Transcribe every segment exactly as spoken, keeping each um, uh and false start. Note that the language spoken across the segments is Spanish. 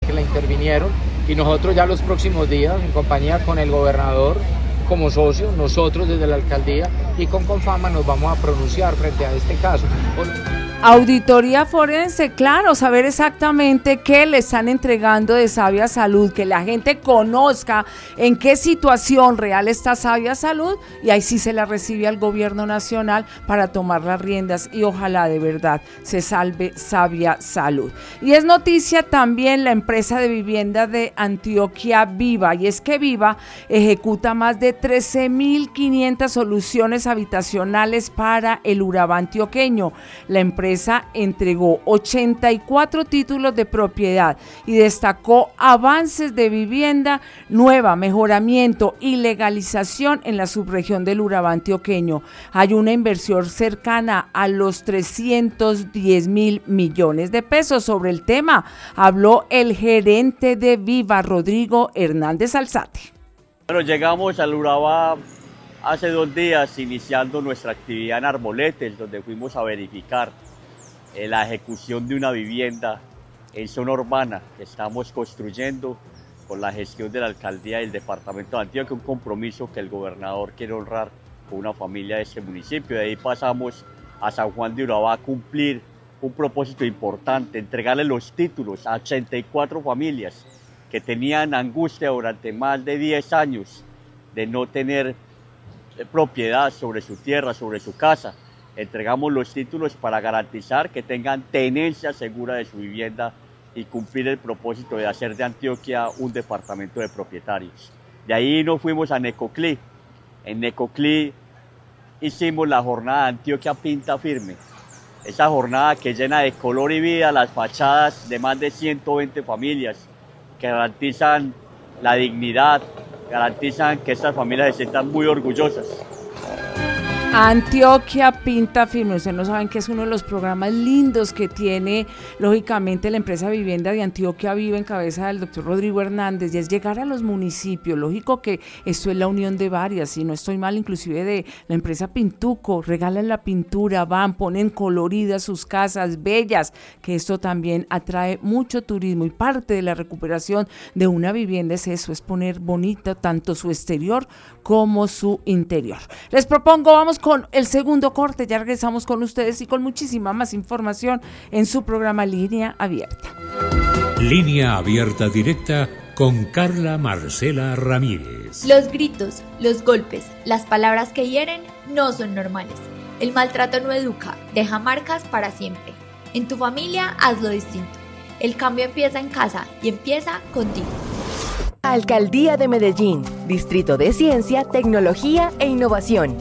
que la intervinieron, y nosotros ya los próximos días, en compañía con el gobernador, como socio, nosotros desde la alcaldía y con Confama nos vamos a pronunciar frente a este caso. Auditoría forense, claro, saber exactamente qué le están entregando de Sabia Salud, que la gente conozca en qué situación real está Sabia Salud, y ahí sí se la recibe al gobierno nacional para tomar las riendas y ojalá de verdad se salve Sabia Salud. Y es noticia también la empresa de vivienda de Antioquia Viva, y es que Viva ejecuta más de trece mil quinientas soluciones habitacionales para el Urabá antioqueño. La empresa entregó ochenta y cuatro títulos de propiedad y destacó avances de vivienda nueva, mejoramiento y legalización en la subregión del Urabá antioqueño. Hay una inversión cercana a los trescientos diez mil millones de pesos. Sobre el tema habló el gerente de Viva, Rodrigo Hernández Alzate. Bueno, llegamos al Urabá hace dos días iniciando nuestra actividad en Arboletes, donde fuimos a verificar eh, la ejecución de una vivienda en zona urbana que estamos construyendo con la gestión de la alcaldía del departamento de Antioquia, un compromiso que el gobernador quiere honrar con una familia de este municipio. De ahí pasamos a San Juan de Urabá a cumplir un propósito importante, entregarle los títulos a ochenta y cuatro familias que tenían angustia durante más de diez años de no tener propiedad sobre su tierra, sobre su casa. Entregamos los títulos para garantizar que tengan tenencia segura de su vivienda y cumplir el propósito de hacer de Antioquia un departamento de propietarios. De ahí nos fuimos a Necoclí. En Necoclí hicimos la jornada Antioquia Pinta Firme. Esa jornada que llena de color y vida las fachadas de más de ciento veinte familias que garantizan la dignidad, garantizan que estas familias se sientan muy orgullosas. Antioquia Pinta Firme, ustedes no saben que es uno de los programas lindos que tiene, lógicamente, la empresa Vivienda de Antioquia Viva en cabeza del doctor Rodrigo Hernández, y es llegar a los municipios. Lógico que esto es la unión de varias, si no estoy mal, inclusive de la empresa Pintuco, regalan la pintura, van, ponen coloridas sus casas, bellas, que esto también atrae mucho turismo, y parte de la recuperación de una vivienda es eso, es poner bonita tanto su exterior como su interior. Les propongo, vamos con el segundo corte, ya regresamos con ustedes y con muchísima más información en su programa Línea Abierta. Línea Abierta Directa con Carla Marcela Ramírez. Los gritos, los golpes, las palabras que hieren no son normales. El maltrato no educa, deja marcas para siempre. En tu familia, hazlo distinto. El cambio empieza en casa y empieza contigo. Alcaldía de Medellín, Distrito de Ciencia, Tecnología e Innovación.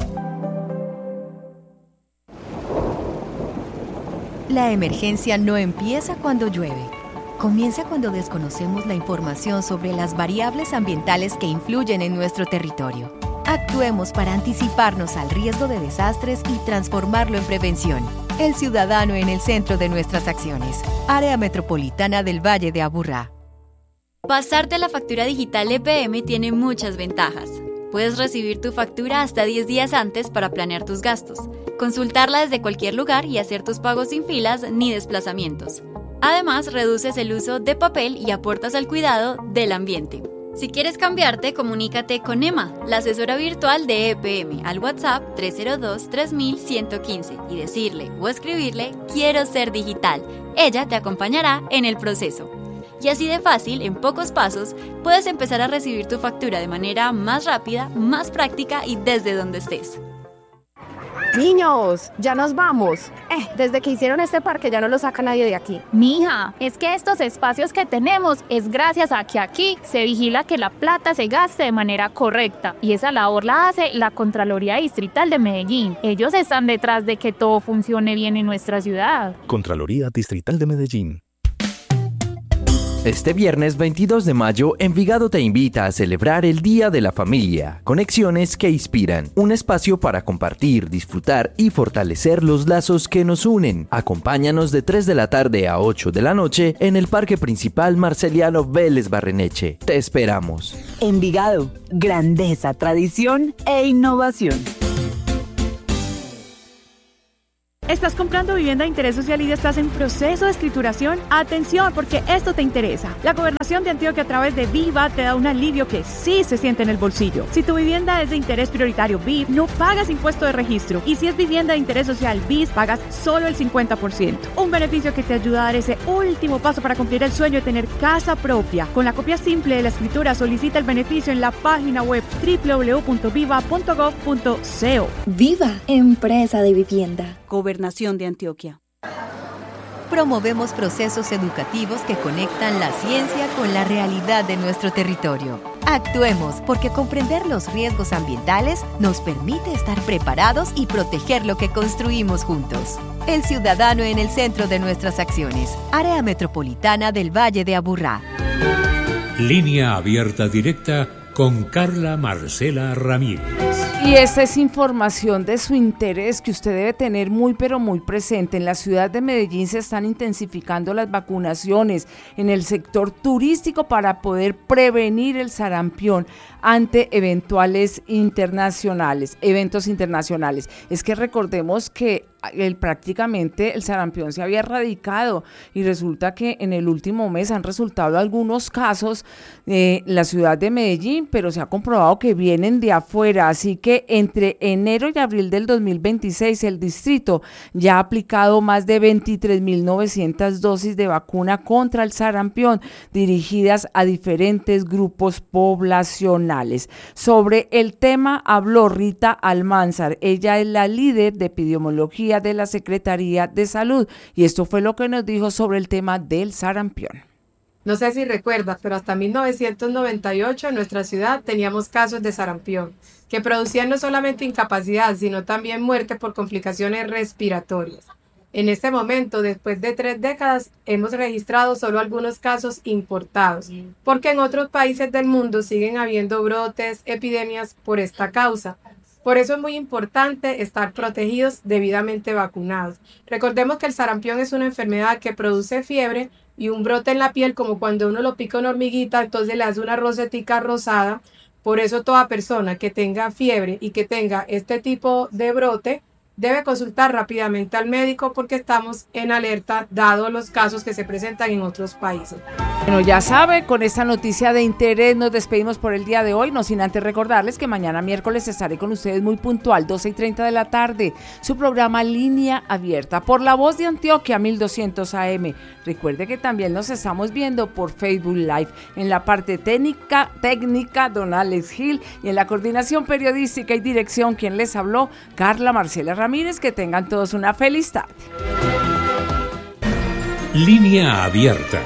La emergencia no empieza cuando llueve. Comienza cuando desconocemos la información sobre las variables ambientales que influyen en nuestro territorio. Actuemos para anticiparnos al riesgo de desastres y transformarlo en prevención. El ciudadano en el centro de nuestras acciones. Área Metropolitana del Valle de Aburrá. Pasarte la factura digital E P M tiene muchas ventajas. Puedes recibir tu factura hasta diez días antes para planear tus gastos, consultarla desde cualquier lugar y hacer tus pagos sin filas ni desplazamientos. Además, reduces el uso de papel y aportas al cuidado del ambiente. Si quieres cambiarte, comunícate con Emma, la asesora virtual de E P M, al WhatsApp tres cero dos, tres mil ciento quince y decirle o escribirle «Quiero ser digital». Ella te acompañará en el proceso. Y así de fácil, en pocos pasos, puedes empezar a recibir tu factura de manera más rápida, más práctica y desde donde estés. Niños, ya nos vamos. Eh, desde que hicieron este parque ya no lo saca nadie de aquí. Mija, es que estos espacios que tenemos es gracias a que aquí se vigila que la plata se gaste de manera correcta. Y esa labor la hace la Contraloría Distrital de Medellín. Ellos están detrás de que todo funcione bien en nuestra ciudad. Contraloría Distrital de Medellín. Este viernes veintidós de mayo, Envigado te invita a celebrar el Día de la Familia. Conexiones que inspiran. Un espacio para compartir, disfrutar y fortalecer los lazos que nos unen. Acompáñanos de tres de la tarde a ocho de la noche en el Parque Principal Marceliano Vélez Barreneche. Te esperamos. Envigado, grandeza, tradición e innovación. ¿Estás comprando vivienda de interés social y estás en proceso de escrituración? Atención, porque esto te interesa. La Gobernación de Antioquia a través de Viva te da un alivio que sí se siente en el bolsillo. Si tu vivienda es de interés prioritario B I S, no pagas impuesto de registro. Y si es vivienda de interés social B I S, pagas solo el cincuenta por ciento. Un beneficio que te ayuda a dar ese último paso para cumplir el sueño de tener casa propia. Con la copia simple de la escritura, solicita el beneficio en la página web doble u doble u doble u punto viva punto gov punto co. Viva, empresa de vivienda. Gobernación de Antioquia. Promovemos procesos educativos que conectan la ciencia con la realidad de nuestro territorio. Actuemos, porque comprender los riesgos ambientales nos permite estar preparados y proteger lo que construimos juntos. El ciudadano en el centro de nuestras acciones. Área Metropolitana del Valle de Aburrá. Línea abierta directa con Carla Marcela Ramírez. Y esa es información de su interés que usted debe tener muy pero muy presente. En la ciudad de Medellín se están intensificando las vacunaciones en el sector turístico para poder prevenir el sarampión ante eventuales internacionales, eventos internacionales. Es que recordemos que el, prácticamente el sarampión se había erradicado y resulta que en el último mes han resultado algunos casos en la ciudad de Medellín, pero se ha comprobado que vienen de afuera, así que entre enero y abril del dos mil veintiséis el distrito ya ha aplicado más de veintitrés mil novecientas dosis de vacuna contra el sarampión dirigidas a diferentes grupos poblacionales. Sobre el tema habló Rita Almanzar, ella es la líder de epidemiología de la Secretaría de Salud y esto fue lo que nos dijo sobre el tema del sarampión. No sé si recuerdas, pero hasta mil novecientos noventa y ocho en nuestra ciudad teníamos casos de sarampión, que producían no solamente incapacidad, sino también muerte por complicaciones respiratorias. En este momento, después de tres décadas, hemos registrado solo algunos casos importados, porque en otros países del mundo siguen habiendo brotes, epidemias por esta causa. Por eso es muy importante estar protegidos, debidamente vacunados. Recordemos que el sarampión es una enfermedad que produce fiebre y un brote en la piel, como cuando uno lo pica una hormiguita, entonces le hace una rosetica rosada. Por eso toda persona que tenga fiebre y que tenga este tipo de brote debe consultar rápidamente al médico porque estamos en alerta dado los casos que se presentan en otros países. Bueno, ya sabe, con esta noticia de interés nos despedimos por el día de hoy, no sin antes recordarles que mañana miércoles estaré con ustedes muy puntual, doce y treinta de la tarde, su programa Línea Abierta, por La Voz de Antioquia, mil doscientos A M. Recuerde que también nos estamos viendo por Facebook Live, en la parte técnica, técnica, don Alex Gil, y en la coordinación periodística y dirección, quien les habló, Carla Marcela Ramírez. Que tengan todos una feliz tarde. Línea Abierta.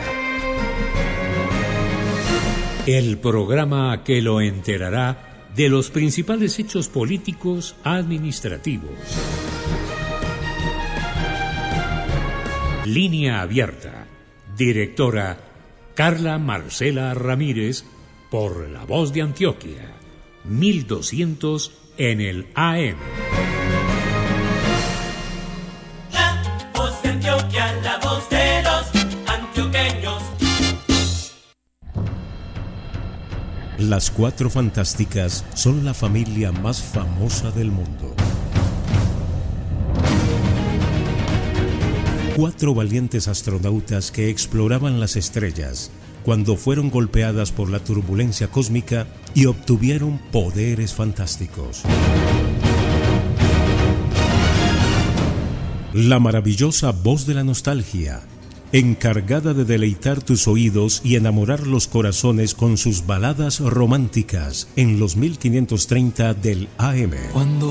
El programa que lo enterará de los principales hechos políticos administrativos. Línea Abierta. Directora Carla Marcela Ramírez por La Voz de Antioquia. mil doscientos en el A M. La voz de los antioqueños. Las Cuatro Fantásticas son la familia más famosa del mundo. Cuatro valientes astronautas que exploraban las estrellas cuando fueron golpeadas por la turbulencia cósmica y obtuvieron poderes fantásticos. La maravillosa voz de la nostalgia, encargada de deleitar tus oídos y enamorar los corazones con sus baladas románticas en los mil quinientos treinta del A M. Cuando